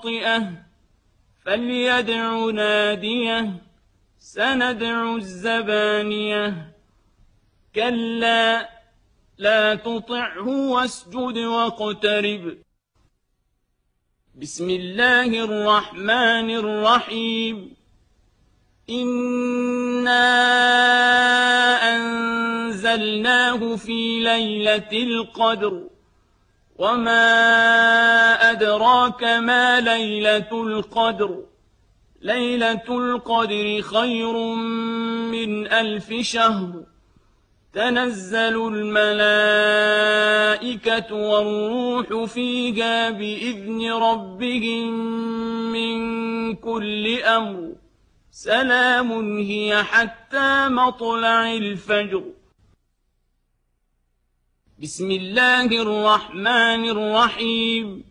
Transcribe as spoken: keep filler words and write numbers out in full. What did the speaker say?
خاطئة فليدع ناديه سندع الزبانية كلا لا تطعه واسجد واقترب. بسم الله الرحمن الرحيم. إنا أنزلناه في ليلة القدر وما أدراك ما ليلة القدر ليلة القدر خير من ألف شهر تنزل الملائكة والروح فيها بإذن ربهم من كل أمر سلام هي حتى مطلع الفجر. بسم الله الرحمن الرحيم.